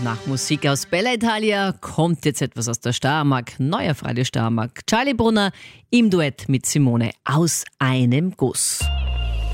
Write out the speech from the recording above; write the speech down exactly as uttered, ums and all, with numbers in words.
Nach Musik aus Bella Italia kommt jetzt etwas aus der Steiermark, neuer Freie Steiermark. Charlie Brunner im Duett mit Simone aus einem Guss.